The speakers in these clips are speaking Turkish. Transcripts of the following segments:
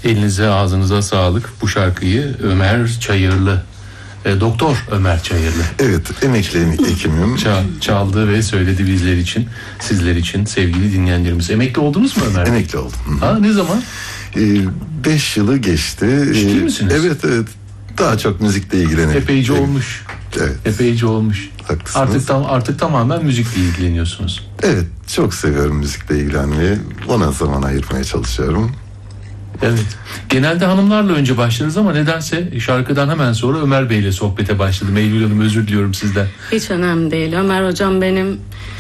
Elinize ağzınıza sağlık. Bu şarkıyı Ömer Çayırlı, Doktor Ömer Çayırlı. Evet, emekli hekimim. Çaldı ve söyledi bizler için, sizler için sevgili dinleyenlerimiz. Emekli oldunuz mu Ömer? Emekli oldum. Ha, ne zaman? 5 yılı geçti. Ciddi misiniz? Evet. Daha çok müzikle ilgileniyorum. Epeyce olmuş. Evet. Epeyce olmuş. Haklısınız. Artık tamamen müzikle ilgileniyorsunuz. Evet, çok seviyorum müzikle ilgilenmeyi. Ona zaman ayırmaya çalışıyorum. Evet. Genelde hanımlarla önce başladınız ama nedense şarkıdan hemen sonra Ömer Bey ile sohbete başladım. Eylül Hanım, özür diliyorum sizden. Hiç önemli değil. Ömer hocam benim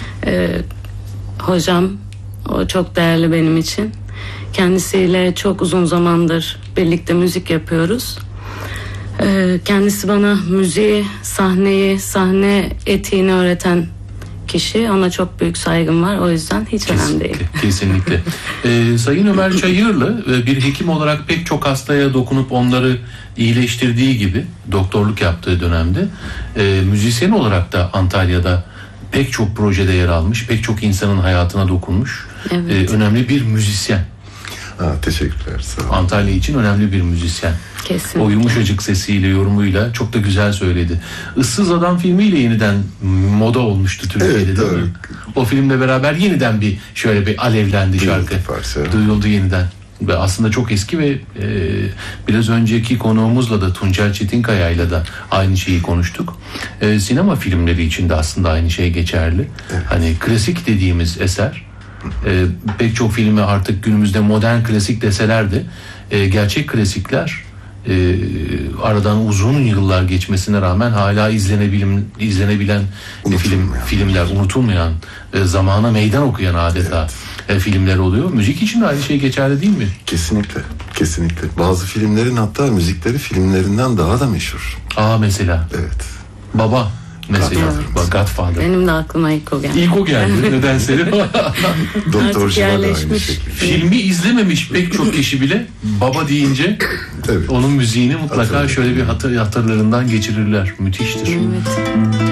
hocam. O çok değerli benim için. Kendisiyle çok uzun zamandır birlikte müzik yapıyoruz. Kendisi bana müziği, sahneyi, sahne etiğini öğreten kişi. Ona çok büyük saygım var. O yüzden hiç önemli değil. Kesinlikle. Sayın Ömer Çayırlı bir hekim olarak pek çok hastaya dokunup onları iyileştirdiği gibi doktorluk yaptığı dönemde müzisyen olarak da Antalya'da pek çok projede yer almış, pek çok insanın hayatına dokunmuş. Evet. Önemli bir müzisyen. Teşekkürler. Sağ olun. Antalya için önemli bir müzisyen. Kesinlikle. O yumuşacık sesiyle, yorumuyla çok da güzel söyledi. Issız Adam filmiyle yeniden moda olmuştu Türkiye'de, Evet, değil doğru. mi? O filmle beraber yeniden şöyle bir alevlendi şarkı. Duyuldu yeniden. Ve aslında çok eski ve biraz önceki konuğumuzla da, Tuncel Çetinkaya'yla da aynı şeyi konuştuk. Sinema filmleri için de aslında aynı şey geçerli. Evet. Hani klasik dediğimiz eser, pek çok filmi artık günümüzde modern klasik deseler de gerçek klasikler aradan uzun yıllar geçmesine rağmen hala izlenebilen filmler, unutulmayan, zamana meydan okuyan adeta filmler oluyor. Müzik için de aynı şey geçerli değil mi? Kesinlikle. Bazı filmlerin hatta müzikleri filmlerinden daha da meşhur. Mesela. Evet. Baba. Mesela Godfather. Benim de aklıma ilk o geldi. İlk o geldi nedense. Doktorcular da aynı şekilde. Filmi izlememiş pek çok kişi bile baba deyince evet, onun müziğini mutlaka şöyle bir hatırlarından geçirirler. Müthiştir. Evet.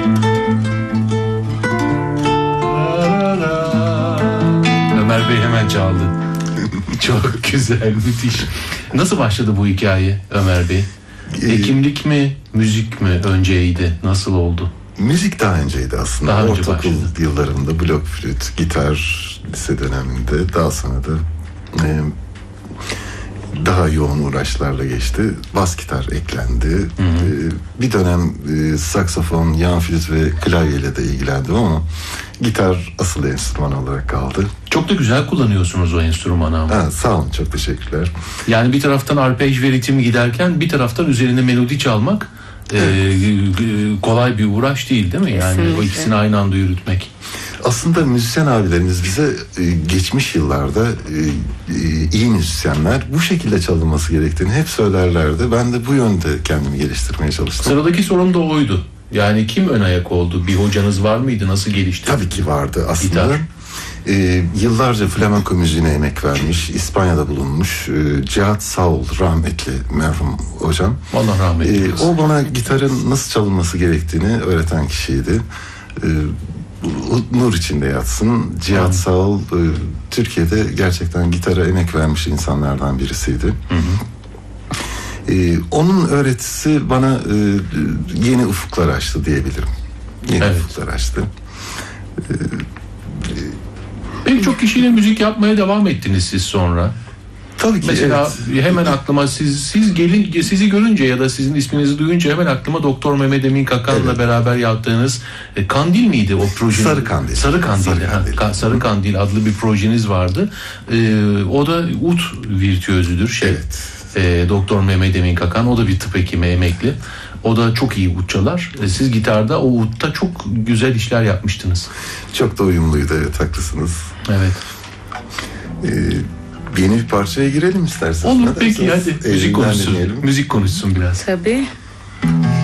Ömer Bey hemen çaldı. Çok güzel, müthiş. Nasıl başladı bu hikaye Ömer Bey? Hekimlik mi, müzik mi önceydi? Nasıl oldu? Müzik daha önceydi aslında. Daha önce ortaokul başladı. yıllarımda blok flüt, gitar, lise döneminde, daha sonra da daha yoğun uğraşlarla geçti. Bas gitar eklendi. Bir dönem saksafon, yan flüt ve klavyeyle de ilgilendim ama gitar asıl enstrüman olarak kaldı. Çok da güzel kullanıyorsunuz o enstrümanı ama. Sağ olun, çok teşekkürler. Yani bir taraftan arpej ve ritim giderken bir taraftan üzerine melodi çalmak kolay bir uğraş değil mi? Yani Kesinlikle. o ikisini aynı anda yürütmek. Aslında müzisyen abilerimiz bize geçmiş yıllarda iyi müzisyenler bu şekilde çalınması gerektiğini hep söylerlerdi. Ben de bu yönde kendimi geliştirmeye çalıştım. Sıradaki sorun da oydu. Yani kim ön ayak oldu? Bir hocanız var mıydı? Nasıl gelişti? Tabii ki vardı aslında. Gitar. Yıllarca flamenco müziğine emek vermiş, İspanya'da bulunmuş Cihat Sağol, rahmetli merhum hocam. Allah rahmet eylesin. O bana gitarın nasıl çalınması gerektiğini öğreten kişiydi. Nur içinde yatsın. Cihat Sağol Türkiye'de gerçekten gitara emek vermiş insanlardan birisiydi. Onun öğretisi bana yeni ufuklar açtı diyebilirim. Yeni ufuklar açtı. Pek çok kişiyle müzik yapmaya devam ettiniz siz sonra. Tabii ki. Mesela hemen aklıma sizi görünce ya da sizin isminizi duyunca hemen aklıma Doktor Mehmet Emin Kakan'la beraber yaptığınız Kandil miydi o proje? Sarı Kandil. Sarı Kandil adlı bir projeniz vardı. O da ut virtüözüdür. Doktor Mehmet Emin Kakan, o da bir tıp hekimi, emekli. O da çok iyi ut çalar. Siz gitarda, o utta çok güzel işler yapmıştınız. Çok da uyumluydu, evet, haklısınız. Evet. Yeni bir parçaya girelim isterseniz. Olur peki, hadi. Müzik konuşsun biraz. Tabii.